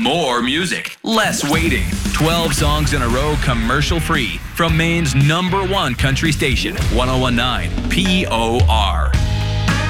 More music, less waiting. 12 songs in a row commercial free from Maine's #1 country station, 1019 POR.